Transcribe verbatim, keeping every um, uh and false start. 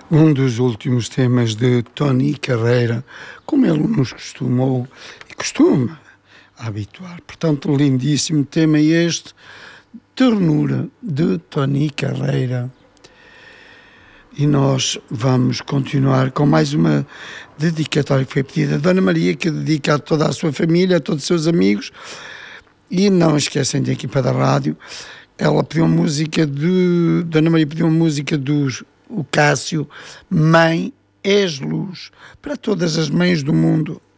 Um dos últimos temas de Tony Carreira, como ele nos costumou e costuma habituar. Portanto, lindíssimo tema este, Ternura, de Tony Carreira. E nós vamos continuar com mais uma dedicatória que foi pedida a Dona Maria, que dedica a toda a sua família, a todos os seus amigos. E não esquecem da equipa da rádio. Ela pediu uma música de... Dona Maria pediu uma música dos... O Cássio, Mãe, és luz, para todas as mães do mundo.